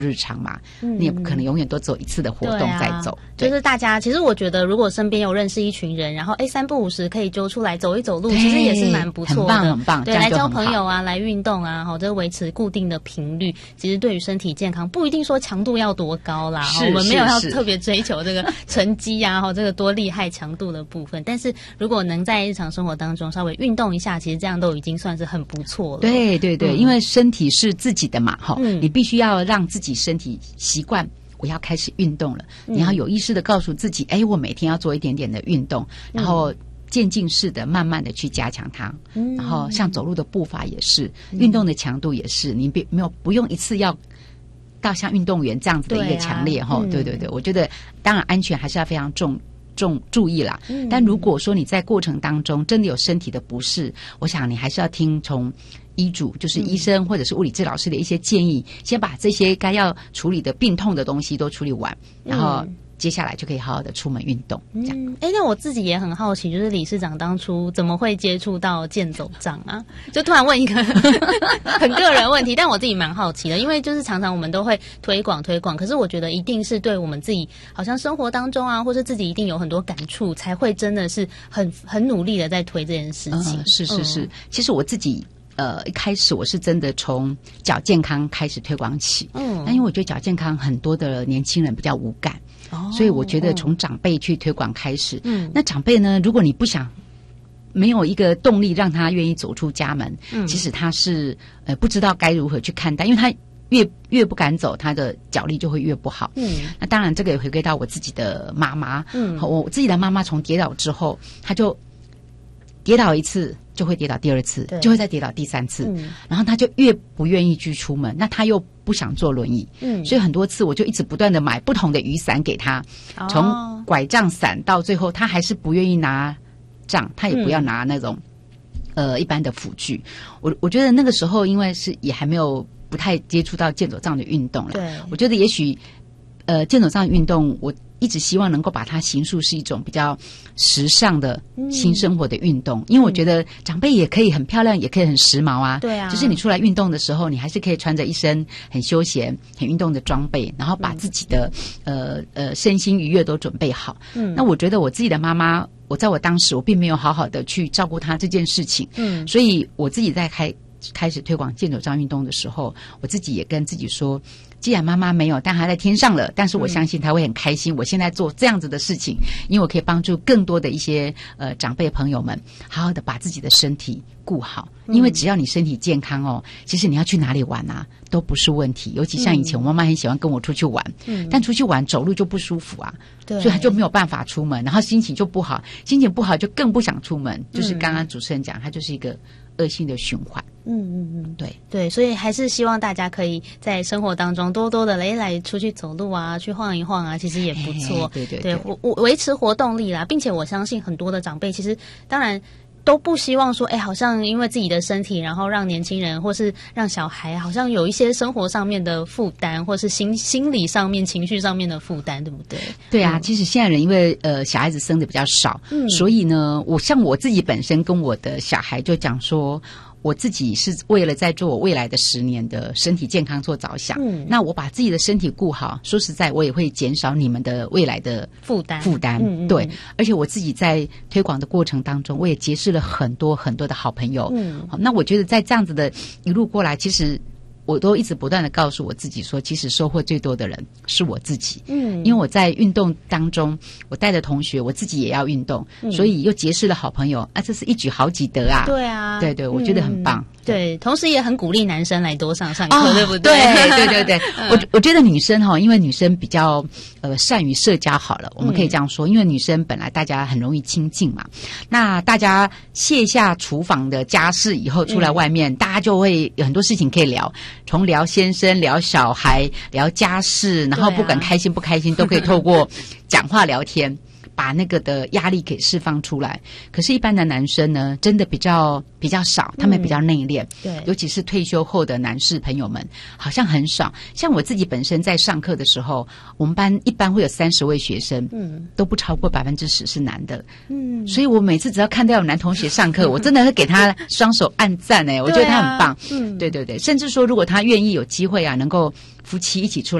日常嘛，你也不可能永远都只有一次的活动在走。 就是大家，其实我觉得，如果身边有认识一群人，然后3不5时可以揪出来走一走路，其实也是蛮不错的， 很棒。 对，来交朋友啊，来运动啊，这维持固定的频率，其实对于身体健康不一定说强度要多高啦，我们没有要特别追求这个成绩啊，这个多厉害强度的部分，但是如果能在日常生活当中稍微运动一下，其实这样都已经算是很不错了。 对，因为身体是自己的嘛，你必须要让自己身体习惯我要开始运动了，你要有意识的告诉自己，我每天要做一点点的运动，然后渐进式的慢慢的去加强它，然后像走路的步伐也是，运动的强度也是，你不用一次要到像运动员这样子的一个强烈对，我觉得当然安全还是要非常注意啦，但如果说你在过程当中真的有身体的不适，我想你还是要听从医嘱，就是医生或者是物理治疗师的一些建议，先把这些该要处理的病痛的东西都处理完，然后接下来就可以好好的出门运动。 那我自己也很好奇，就是理事长当初怎么会接触到健走杖啊？就突然问一个很个人问题，但我自己蛮好奇的，因为就是常常我们都会推广，可是我觉得一定是对我们自己好像生活当中啊，或是自己一定有很多感触，才会真的是很努力的在推这件事情。 是，其实我自己一开始我是真的从脚健康开始推广起，但因为我觉得脚健康很多的年轻人比较无感，所以我觉得从长辈去推广开始。那长辈呢，如果你不想没有一个动力让他愿意走出家门，其实他是不知道该如何去看待，因为他越不敢走，他的脚力就会越不好。那当然这个也回归到我自己的妈妈，我自己的妈妈从跌倒之后，她就跌倒一次就会跌倒第二次，就会再跌倒第三次，然后他就越不愿意去出门，那他又不想坐轮椅，所以很多次我就一直不断的买不同的雨伞给他，从拐杖伞到最后他还是不愿意拿杖，他也不要拿那种一般的辅具。我觉得那个时候因为是也还没有不太接触到健走杖的运动了，我觉得也许健走杖运动我一直希望能够把它形塑是一种比较时尚的新生活的运动，因为我觉得长辈也可以很漂亮，也可以很时髦啊。对啊，就是你出来运动的时候，你还是可以穿着一身很休闲、很运动的装备，然后把自己的身心愉悦都准备好。那我觉得我自己的妈妈，我在我当时我并没有好好的去照顾她这件事情，所以我自己在开始推广健走杖运动的时候，我自己也跟自己说，既然妈妈没有，但她在天上了，但是我相信她会很开心。我现在做这样子的事情，因为我可以帮助更多的一些长辈朋友们，好好的把自己的身体顾好。因为只要你身体健康其实你要去哪里玩啊都不是问题。尤其像以前我妈妈很喜欢跟我出去玩，但出去玩走路就不舒服啊，所以她就没有办法出门，然后心情就不好，心情不好就更不想出门。就是刚刚主持人讲，它就是一个恶性的循环。对，所以还是希望大家可以在生活当中多多的来出去走路啊，去晃一晃啊，其实也不错。对，我维持活动力啦，并且我相信很多的长辈其实当然都不希望说好像因为自己的身体，然后让年轻人或是让小孩好像有一些生活上面的负担，或是心理上面情绪上面的负担，对不对？对啊，其实现在人因为小孩子生的比较少，所以呢我自己本身跟我的小孩就讲说，我自己是为了在做我未来的10年的身体健康做着想，那我把自己的身体顾好，说实在我也会减少你们的未来的负担。对，而且我自己在推广的过程当中，我也结识了很多很多的好朋友。那我觉得在这样子的一路过来，其实我都一直不断的告诉我自己说，其实收获最多的人是我自己。因为我在运动当中，我带着同学，我自己也要运动，所以又结识了好朋友啊，这是一举好几得啊。对啊，对，我觉得很棒。对，同时也很鼓励男生来多上课，对不对？对。我觉得女生因为女生比较善于社交好了，我们可以这样说，因为女生本来大家很容易亲近嘛，那大家卸下厨房的家事以后，出来外面，大家就会有很多事情可以聊，从聊先生、聊小孩、聊家事，然后不管开心不开心，都可以透过讲话聊天把那个的压力给释放出来。可是，一般的男生呢，真的比较少，他们比较内敛， 对， 尤其是退休后的男士朋友们，好像很少。像我自己本身在上课的时候，我们班一般会有30位学生，都不超过10%是男的，所以我每次只要看到有男同学上课，我真的会给他双手按赞我觉得他很棒，对对对，甚至说如果他愿意有机会啊，能够夫妻一起出来